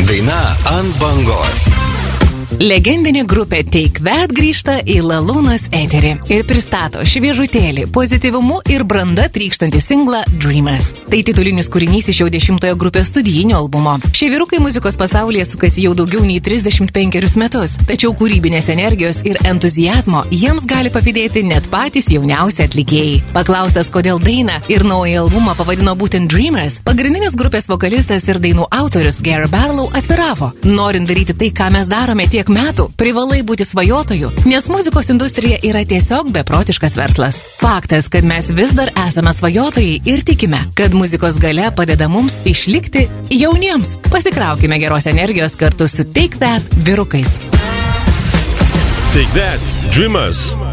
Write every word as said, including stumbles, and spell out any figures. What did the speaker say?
Daina ant bangos. Legendinė grupė Take That grįžta į Lalūnos eterį ir pristato šviežutėlį, pozityvumu ir branda trykštantį singlą Dreamers. Tai titulinis kūrinys iš jau dešimtojo grupės studijinio albumo. Šie vyrukai muzikos pasaulyje sukasi jau daugiau nei trisdešimt penkerius metus, tačiau kūrybinės energijos ir entuzijazmo jiems gali pavydėti net patys jauniausi atlikėjai. Paklaustas, kodėl dainą ir naują albumą pavadino būtent Dreamers, pagrindinis grupės vokalistas ir dainų autorius Gary Barlow atviravo: norint daryti tai, ką mes darome tiek metų, privalai būti svajotoju, nes muzikos industrija yra tiesiog beprotiškas verslas. Faktas, kad mes vis dar esame svajotojai ir tikime, kad muzikos galia padeda mums išlikti jauniems. Pasikraukime geros energijos kartu su Take That vyrukais. Take That, Dreamers.